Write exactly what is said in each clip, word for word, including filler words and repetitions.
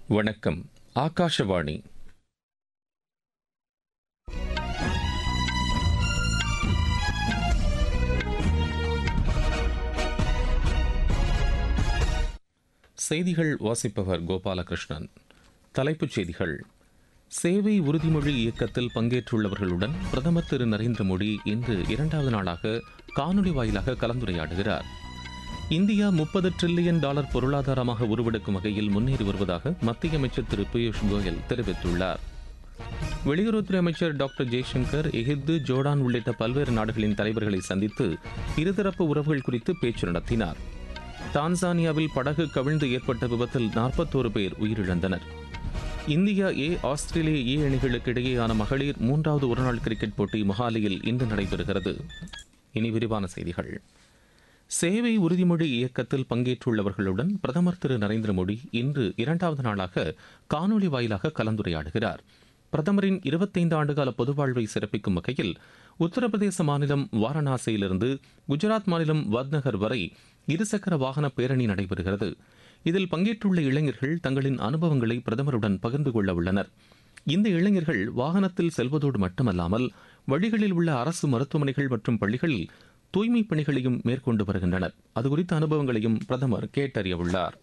வணக்கம். ஆகாஷவாணி. செய்திகள் வாசிப்பவர் கோபாலகிருஷ்ணன். தலைப்புச் செய்திகள். சேவை உறுதிமொழி இயக்கத்தில் பங்கேற்றுள்ளவர்களுடன் பிரதமர் திரு நரேந்திர மோடி இன்று இரண்டாவது நாளாக காணொலி வாயிலாக கலந்துரையாடுகிறார். இந்தியா முப்பது டிரில்லியன் டாலர் பொருளாதாரமாக உருவெடுக்கும் வகையில் முன்னேறி வருவதாக மத்திய அமைச்சர் திரு பியூஷ் கோயல் தெரிவித்துள்ளார். வெளியுறவுத்துறை அமைச்சர் டாக்டர் ஜெய்சங்கர் எகிப்து, ஜோர்டான் உள்ளிட்ட பல்வேறு நாடுகளின் தலைவர்களை சந்தித்து இருதரப்பு உறவுகள் குறித்து பேச்சு நடத்தினார். தான்சானியாவில் படகு கவிழ்ந்து ஏற்பட்ட விபத்தில் நாற்பத்தோரு பேர் உயிரிழந்தனர். இந்தியா ஏ, ஆஸ்திரேலிய ஏ அணிகளுக்கு இடையேயான மகளிர் மூன்றாவது ஒருநாள் கிரிக்கெட் போட்டி மொஹாலியில் இன்று நடைபெறுகிறது. இனி விரிவான செய்திகள். சேவை உறுதிமொழி இயக்கத்தில் பங்கேற்றுள்ளவர்களுடன் பிரதமர் திரு நரேந்திர மோடி இன்று இரண்டாவது நாளாக காணொலி வாயிலாக கலந்துரையாடுகிறார். பிரதமரின் இருபத்தைந்து ஆண்டுகால பொதுவாழ்வை சிறப்பிக்கும் வகையில் உத்தரப்பிரதேச மாநிலம் வாரணாசியிலிருந்து குஜராத் மாநிலம் வத்நகர் வரை இருசக்கர வாகன பேரணி நடைபெறுகிறது. இதில் பங்கேற்றுள்ள இளைஞர்கள் தங்களின் அனுபவங்களை பிரதமருடன் பகிர்ந்து கொள்ள உள்ளனர். இந்த இளைஞர்கள் வாகனத்தில் செல்வதோடு மட்டுமல்லாமல் வழிகளில் உள்ள அரசு மருத்துவமனைகள் மற்றும் பள்ளிகளில் தூய்மை பணிகளையும் மேற்கொண்டு வருகின்றனர். அது குறித்த அனுபவங்களையும் பிரதமர் கேட்டறிய உள்ளார்.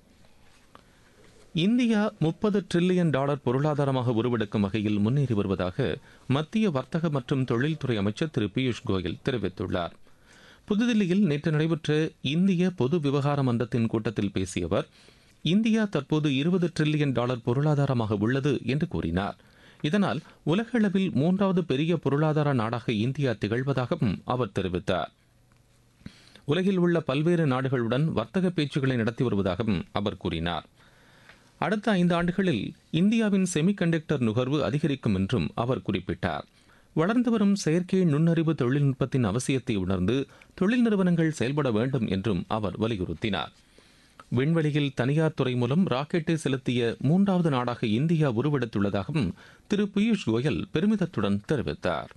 இந்தியா முப்பது டிரில்லியன் டாலர் பொருளாதாரமாக உருவெடுக்கும் வகையில் முன்னேறி வருவதாக மத்திய வர்த்தக மற்றும் தொழில்துறை அமைச்சர் திரு பியூஷ் கோயல் தெரிவித்துள்ளார். புதுதில்லியில் நேற்று நடைபெற்ற இந்திய பொது விவகார மன்றத்தின் கூட்டத்தில் பேசிய அவர், இந்தியா தற்போது இருபது டிரில்லியன் டாலர் பொருளாதாரமாக உள்ளது என்று கூறினார். இதனால் உலக அளவில் மூன்றாவது பெரிய பொருளாதார நாடாக இந்தியா திகழ்வதாகவும் அவர் தெரிவித்தார். உலகில் உள்ள பல்வேறு நாடுகளுடன் வர்த்தக பேச்சுக்களை நடத்தி வருவதாகவும் அவர் கூறினார். அடுத்த ஐந்து ஆண்டுகளில் இந்தியாவின் செமிகண்டக்டர் நுகர்வு அதிகரிக்கும் என்றும் அவர் குறிப்பிட்டார். வளர்ந்து வரும் செயற்கை நுண்ணறிவு தொழில்நுட்பத்தின் அவசியத்தை உணர்ந்து தொழில் நிறுவனங்கள் செயல்பட வேண்டும் என்றும் அவர் வலியுறுத்தினார். விண்வெளியில் தனியார் துறை மூலம் ராக்கெட்டை செலுத்திய மூன்றாவது நாடாக இந்தியா உருவெடுத்துள்ளதாகவும் திரு பியூஷ் கோயல் பெருமிதத்துடன் தெரிவித்தார்.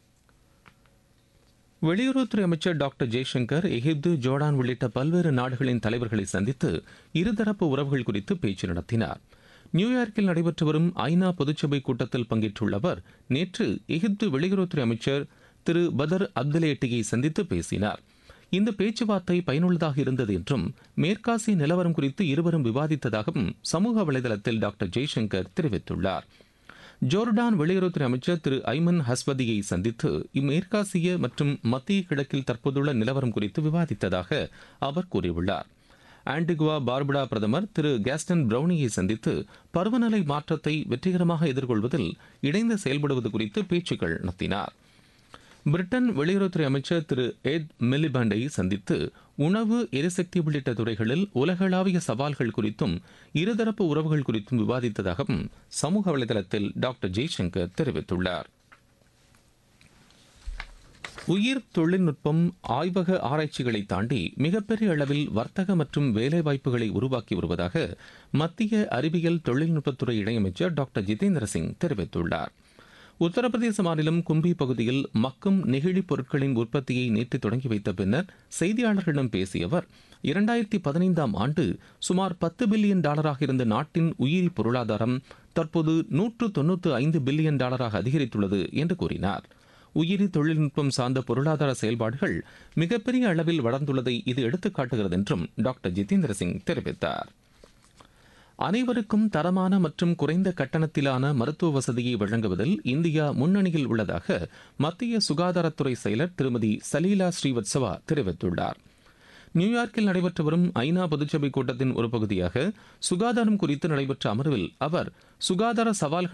வெளியுறவுத்துறை அமைச்சர் டாக்டர் ஜெய்சங்கர் எகிப்து, ஜோர்டான் உள்ளிட்ட பல்வேறு நாடுகளின் தலைவர்களை சந்தித்து இருதரப்பு உறவுகள் குறித்து பேச்சு நடத்தினார். நியூயார்க்கில் நடைபெற்று வரும் ஐநா பொதுச்சபை கூட்டத்தில் பங்கேற்றுள்ள அவர் நேற்று எகிப்து வெளியுறவுத்துறை அமைச்சர் திரு பதர் அப்தலேட்டியை சந்தித்து பேசினார். இந்த பேச்சுவார்த்தை பயனுள்ளதாக இருந்தது என்றும் மேற்காசிய நிலவரம் குறித்து இருவரும் விவாதித்ததாகவும் சமூக வலைதளத்தில் டாக்டர் ஜெய்சங்கர் தெரிவித்துள்ளார். ஜோர்டான் வெளியுறவுத்துறை அமைச்சர் திரு ஐமன் ஹஸ்பதியை சந்தித்து இம்மேற்காசிய மற்றும் மத்திய கிழக்கில் தற்போதுள்ள நிலவரம் குறித்து விவாதித்ததாக அவர் கூறியுள்ளார். ஆன்டிகுவா பார்புடா பிரதமர் திரு கேஸ்டன் பிரவுனியை சந்தித்து பருவநிலை மாற்றத்தை வெற்றிகரமாக எதிர்கொள்வதில் இணைந்து செயல்படுவது குறித்து பேச்சுக்கள் நடத்தினார். பிரிட்டன் வெளியுறவுத்துறை அமைச்சர் திரு எட் மிலிபண்டை சந்தித்து உணவு, எரிசக்தி உள்ளிட்ட துறைகளில் உலகளாவிய சவால்கள் குறித்தும் இருதரப்பு உறவுகள் குறித்தும் விவாதித்ததாகவும் சமூக வலைதளத்தில் டாக்டர் ஜெய்சங்கர் தெரிவித்துள்ளார். உயிர் தொழில்நுட்பம், ஆய்வக ஆராய்ச்சிகளை தாண்டி மிகப்பெரிய அளவில் வர்த்தக மற்றும் வேலைவாய்ப்புகளை உருவாக்கி வருவதாக மத்திய அறிவியல் தொழில்நுட்பத்துறை இணையமைச்சர் டாக்டர் ஜிதேந்திர சிங் தெரிவித்துள்ளார். உத்தரப்பிரதேச மாநிலம் கும்பி பகுதியில் மக்கும் நெகிழி பொருட்களின் உற்பத்தியை நேற்று தொடங்கி வைத்த பின்னர் செய்தியாளர்களிடம் பேசிய அவர், இரண்டாயிரத்தி பதினைந்தாம் ஆண்டு சுமார் பத்து பில்லியன் டாலராக இருந்த நாட்டின் உயிரி பொருளாதாரம் தற்போது நூற்று தொன்னூற்று ஐந்து பில்லியன் டாலராக அதிகரித்துள்ளது என்று கூறினார். உயிரி தொழில்நுட்பம் சார்ந்த பொருளாதார செயல்பாடுகள் மிகப்பெரிய அளவில் வளர்ந்துள்ளதை இது எடுத்துக்காட்டுகிறது என்றும் டாக்டர் ஜிதேந்திர சிங் தெரிவித்தார். அனைவருக்கும் தரமான மற்றும் குறைந்த கட்டணத்திலான மருத்துவ வசதியை வழங்குவதில் இந்தியா முன்னணியில் உள்ளதாக மத்திய சுகாதாரத்துறை செயலர் திருமதி சலீலா ஸ்ரீவத்சவா தெரிவித்துள்ளார். நியூயார்க்கில் நடைபெற்று வரும் ஐநா பொதுச்சபை கூட்டத்தின் ஒரு பகுதியாக சுகாதாரம் குறித்து நடைபெற்ற அமர்வில் அவர் சுகாதார சவால்கள்